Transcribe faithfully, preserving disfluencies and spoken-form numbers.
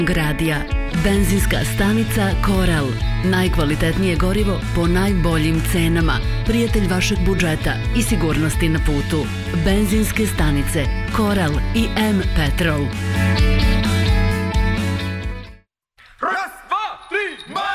Gradija. Benzinska stanica Koral. Najkvalitetnije gorivo po najboljim cenama. Prijatelj vašeg budžeta i sigurnosti na putu. Benzinske stanice Koral i M Petrol.